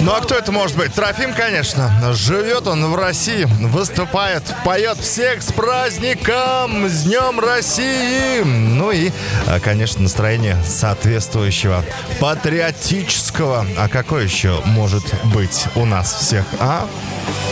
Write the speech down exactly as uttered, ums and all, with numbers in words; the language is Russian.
Ну а кто это может быть? Трофим, конечно. Живет он в России, выступает, поет. Всех с праздником, с Днем России! Ну и, конечно, настроение соответствующего, патриотического. А какое еще может быть у нас всех, а?